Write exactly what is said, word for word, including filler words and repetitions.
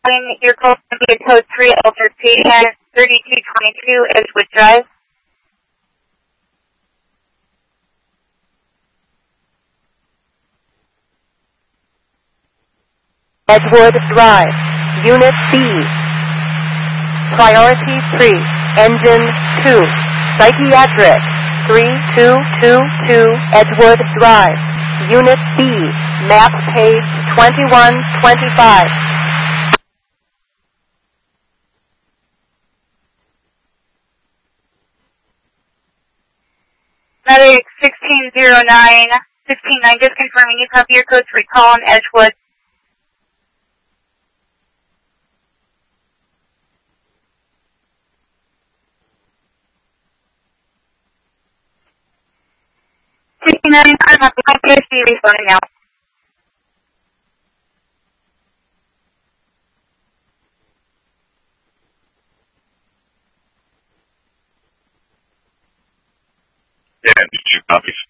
Your call to be a code three Alter Patient thirty-two twenty-two Edgewood Drive. Edgewood Drive, Unit B. Priority three, Engine two, Psychiatric three two two two Edgewood Drive, Unit B, map page twenty-one twenty-five. Medic sixteen oh nine, sixteen nine, just confirming you copy your code three call on Edgewood. sixty-nine, I'm up to P S B responding now. Yeah, did you copy